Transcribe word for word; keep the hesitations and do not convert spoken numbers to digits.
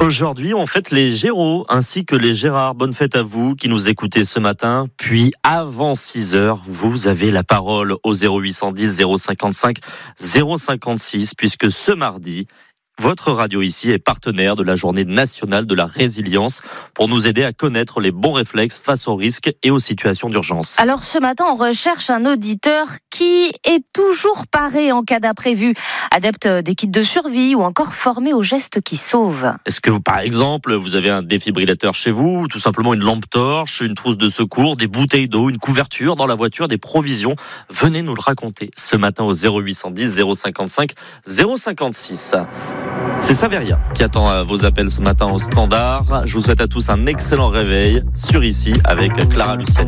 Aujourd'hui, on fête les Géraud ainsi que les Gérard. Bonne fête à vous qui nous écoutez ce matin. Puis, avant six heures, vous avez la parole au zéro huit cent dix zéro cinquante-cinq zéro cinquante-six puisque ce mardi, votre radio ici est partenaire de la journée nationale de la résilience pour nous aider à connaître les bons réflexes face aux risques et aux situations d'urgence. Alors ce matin, on recherche un auditeur qui est toujours paré en cas d'imprévu, adepte des kits de survie ou encore formé aux gestes qui sauvent. Est-ce que, vous, par exemple, vous avez un défibrillateur chez vous, ou tout simplement une lampe torche, une trousse de secours, des bouteilles d'eau, une couverture dans la voiture, des provisions? Venez nous le raconter ce matin au zéro huit cent dix zéro cinquante-cinq zéro cinquante-six. C'est Saveria qui attend vos appels ce matin au standard. Je vous souhaite à tous un excellent réveil sur Ici avec Clara Luciani.